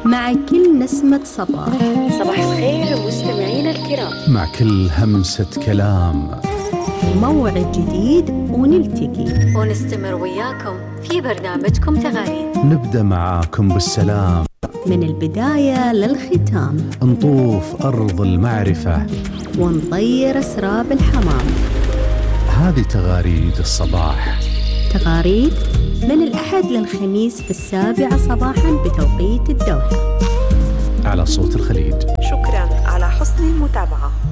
مع كل نسمة صباح. صباح الخير مستمعينا الكرام، مع كل همسة كلام، موعد جديد ونلتقي ونستمر وياكم في برنامجكم تغاريد. نبدأ معاكم بالسلام، من البداية للختام، نطوف أرض المعرفة ونطير أسراب الحمام. هذه تغاريد الصباح، تغاريد من الأحد للخميس في 7 صباحا بتوقيت الدوحة، على صوت الخليج. شكرا على حسن المتابعة.